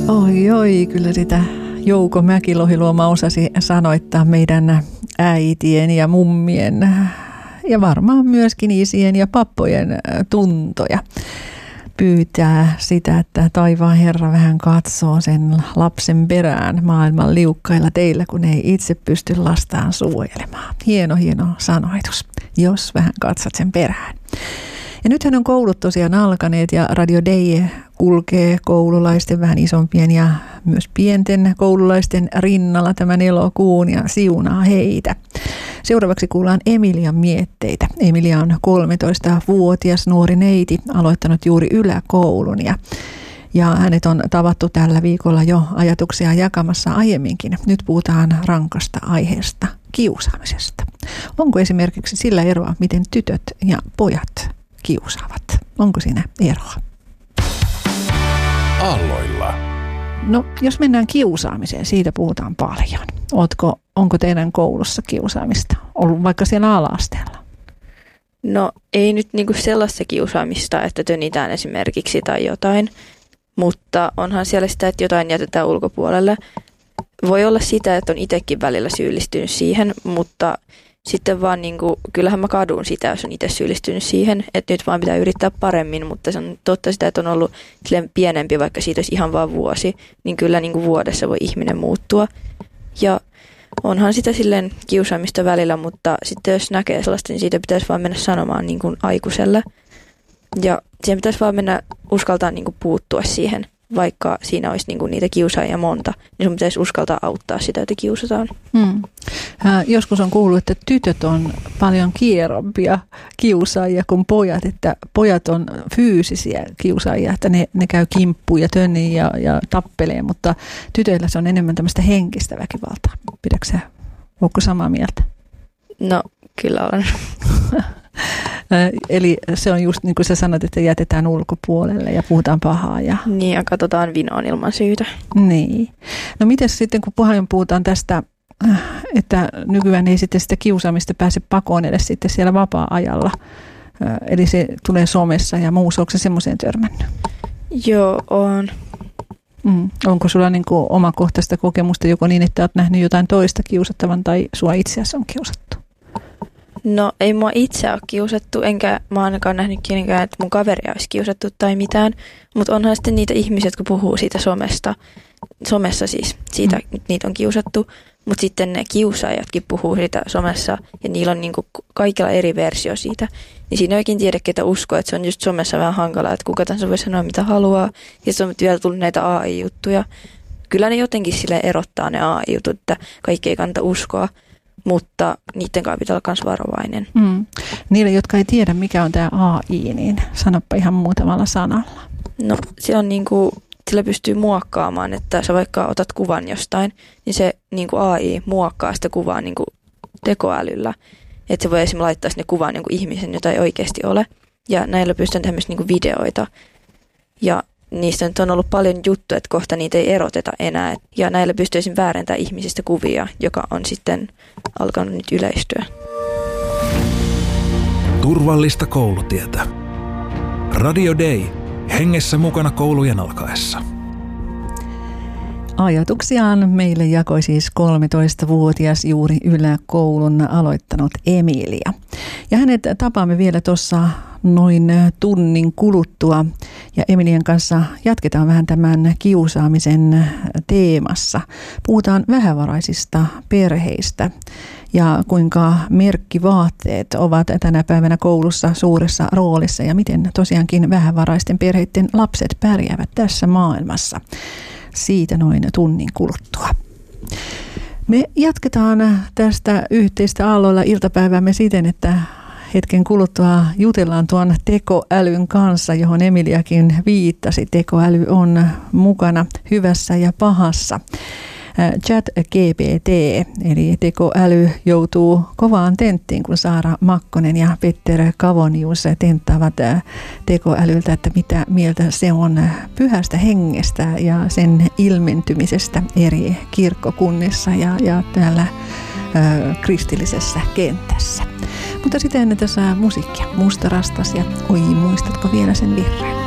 Oi, kyllä sitä Jouko Mäkilohiluoma osasi sanoittaa meidän äitien ja mummien ja varmaan myöskin isien ja pappojen tuntoja. Pyytää sitä, että taivaan Herra vähän katsoo sen lapsen perään maailman liukkailla teillä, kun ei itse pysty lastaan suojelemaan. Hieno sanoitus, jos vähän katsot sen perään. Ja nythän on koulut tosiaan alkaneet ja Radio Day kulkee koululaisten, vähän isompien ja myös pienten koululaisten rinnalla tämän elokuun ja siunaa heitä. Seuraavaksi kuullaan Emilian mietteitä. Emilia on 13-vuotias nuori neiti, aloittanut juuri yläkoulun ja hänet on tavattu tällä viikolla jo ajatuksia jakamassa aiemminkin. Nyt puhutaan rankasta aiheesta, kiusaamisesta. Onko esimerkiksi sillä eroa, miten tytöt ja pojat kiusaavat? Onko siinä eroa? Aalloilla. No, jos mennään kiusaamiseen, siitä puhutaan paljon. Onko teidän koulussa kiusaamista ollut vaikka siellä ala-asteella? No, ei nyt niinku sellaista kiusaamista, että tönitään esimerkiksi tai jotain, mutta onhan siellä sitä, että jotain jätetään ulkopuolelle. Voi olla sitä, että on itsekin välillä syyllistynyt siihen, mutta sitten vaan kyllähän mä kadun sitä, jos on itse syyllistynyt siihen, että nyt vaan pitää yrittää paremmin, mutta se on totta sitä, että on ollut pienempi, vaikka siitä olisi ihan vaan vuosi, niin kyllä vuodessa voi ihminen muuttua. Ja onhan sitä silleen kiusaamista välillä, mutta sitten jos näkee sellaista, niin siitä pitäisi vaan mennä sanomaan aikuiselle. Ja siihen pitäisi vaan mennä uskaltaa puuttua siihen, vaikka siinä olisi niitä kiusaajia monta, niin sun pitäisi uskaltaa auttaa sitä, että kiusataan. Joskus on kuullut, että tytöt on paljon kierompia kiusaajia kuin pojat, että pojat on fyysisiä kiusaajia, että ne käy kimppuun ja tönnii ja tappelee, mutta tytöillä se on enemmän tämmöistä henkistä väkivaltaa. Pidätkö sä, ootko samaa mieltä? No, kyllä olen. Eli se on just niin kuin sä sanot, että jätetään ulkopuolelle ja puhutaan pahaa. Niin, ja katsotaan vinoon ilman syytä. Niin. No mites sitten, kun paljon puhutaan tästä, että nykyään ei sitten sitä kiusaamista pääse pakoon edes sitten siellä vapaa-ajalla. Eli se tulee somessa ja muussa. Onko se semmoiseen törmännyt? Joo, on. Onko sulla omakohtaista kokemusta joko niin, että olet nähnyt jotain toista kiusattavan tai sua itseäsi on kiusattu? No ei mua itse ole kiusattu, enkä mä ainakaan nähnyt kenenkään, että mun kaveria olisi kiusattu tai mitään. Mutta onhan sitten niitä ihmisiä, jotka puhuu siitä somessa siis, siitä niitä on kiusattu. Mutta sitten ne kiusaajatkin puhuu siitä somessa ja niillä on kaikilla eri versio siitä. Niin siinä ei oikein tiedä, ketä uskoo, että se on just somessa vähän hankalaa, että kuka tahansa voi sanoa mitä haluaa. Ja sitten on vielä tullut näitä AI-juttuja. Kyllä ne jotenkin sille erottaa ne AI-jutut, että kaikki ei kannata uskoa. Mutta niiden kanssa pitää olla myös varovainen. Niille, jotka ei tiedä, mikä on tämä AI, niin sanoppa ihan muutamalla sanalla. No se on sillä pystyy muokkaamaan, että sä vaikka otat kuvan jostain, niin se AI muokkaa sitä kuvaa tekoälyllä. Että se voi esimerkiksi laittaa sinne kuvaan ihmisen, jota ei oikeasti ole. Ja näillä pystytään tehdä myös videoita. Ja niistä nyt on ollut paljon juttuja, että kohta niitä ei eroteta enää. Ja näillä pystyisin väärentämään ihmisistä kuvia, joka on sitten alkanut nyt yleistyä. Turvallista koulutietä. Radio Day. Hengessä mukana koulujen alkaessa. Ajatuksiaan meille jakoi siis 13-vuotias juuri yläkoulun aloittanut Emilia. Ja hänet tapaamme vielä tuossa noin tunnin kuluttua. Ja Emilian kanssa jatketaan vähän tämän kiusaamisen teemassa. Puhutaan vähävaraisista perheistä ja kuinka merkkivaatteet ovat tänä päivänä koulussa suuressa roolissa ja miten tosiaankin vähävaraisten perheiden lapset pärjäävät tässä maailmassa. Siitä noin tunnin kuluttua. Me jatketaan tästä yhteistä aalloilla iltapäiväämme siten, että hetken kuluttua jutellaan tuon tekoälyn kanssa, johon Emiliakin viittasi. Tekoäly on mukana hyvässä ja pahassa. ChatGPT, eli tekoäly, joutuu kovaan tenttiin, kun Saara Makkonen ja Petter Kavonius tenttaavat tekoälyltä, että mitä mieltä se on pyhästä hengestä ja sen ilmentymisestä eri kirkkokunnissa ja täällä kristillisessä kentässä. Mutta sitten ennen tässä musiikkia. Musta rastas ja oi, muistatko vielä sen virran?